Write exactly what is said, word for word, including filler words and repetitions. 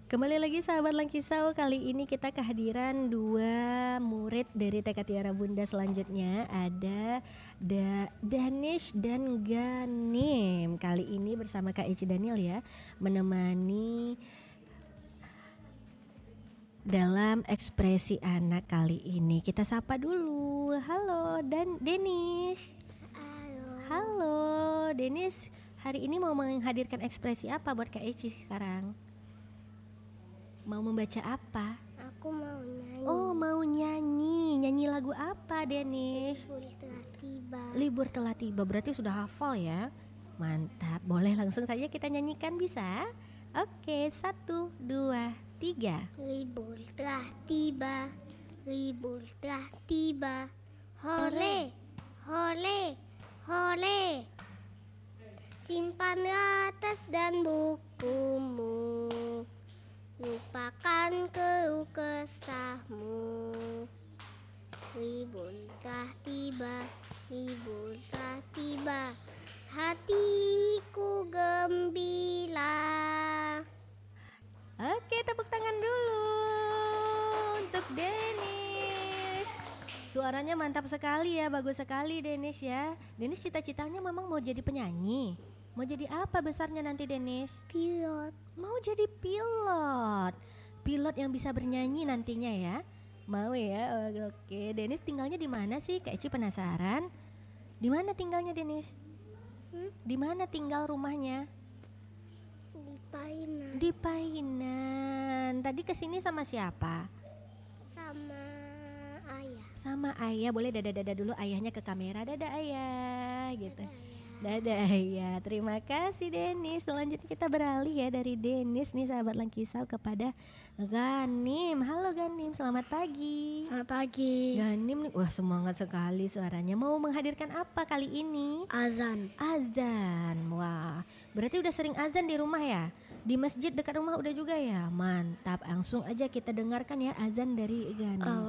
Kembali lagi sahabat Langkisau, kali ini kita kehadiran dua murid dari T K Tiara Bunda. Selanjutnya ada da- Danish dan Ganim. Kali ini bersama Kak Eci Daniel ya, menemani dalam ekspresi anak kali ini. Kita sapa dulu. Halo dan Denish. Halo. Halo Denish, hari ini mau menghadirkan ekspresi apa buat Kak Eci sekarang? Mau membaca apa? Aku mau nyanyi. Oh, mau nyanyi. Nyanyi lagu apa, Denish? Libur telah tiba. Libur telah tiba, berarti sudah hafal ya. Mantap, boleh langsung saja kita nyanyikan, bisa? Oke, satu, dua, tiga. Libur telah tiba. Libur telah tiba. Hore, hore, hore. Simpan atas dan bukumu. Lupakan keluh kesahmu. Libur telah tiba, libur telah tiba. Hatiku gembira. Oke, tepuk tangan dulu untuk Denish. Suaranya mantap sekali ya, bagus sekali Denish ya. Denish cita-citanya memang mau jadi penyanyi. Mau jadi apa besarnya nanti Denish? Pilot. Mau jadi pilot. Pilot yang bisa bernyanyi nantinya ya. Mau ya? Oh, oke. Denish tinggalnya di mana sih? Kak Eci penasaran. Di mana tinggalnya Denish? Hmm? Di mana tinggal rumahnya? Di Painan. Di Painan. Tadi kesini sama siapa? Sama ayah. Sama ayah. Boleh dada-dada dulu ayahnya ke kamera. Dada ayah gitu. Dadah, ayah. Dadah ya, terima kasih Denish. Selanjutnya kita beralih ya dari Denish nih sahabat Langkisau kepada Ganim. Halo Ganim, selamat pagi. Selamat pagi. Ganim nih, wah semangat sekali suaranya. Mau menghadirkan apa kali ini? Azan. Azan, wah berarti udah sering azan di rumah ya? Di masjid dekat rumah udah juga ya? Mantap, langsung aja kita dengarkan ya azan dari Ganim.